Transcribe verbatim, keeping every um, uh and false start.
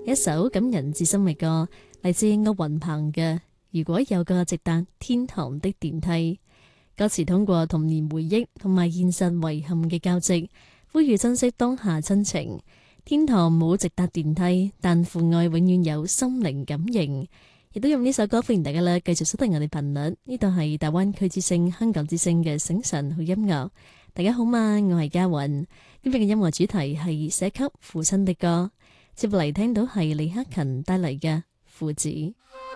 一首感人至深嘅歌，嚟自岳雲鵬嘅《如果有個直達天堂的電梯》。歌詞通過童年回憶同埋現實遺憾嘅交織，呼籲珍惜當下親情。天堂冇直達電梯，但父愛永遠有心靈感應。亦都用呢首歌歡迎大家啦，繼續收聽我哋頻率。呢度係大灣區之聲、香港之聲嘅醒晨好音樂。大家好嘛，我係嘉韻。今日嘅音樂主題係寫給父親的歌。接落嚟聽到係李克勤帶嚟嘅父子。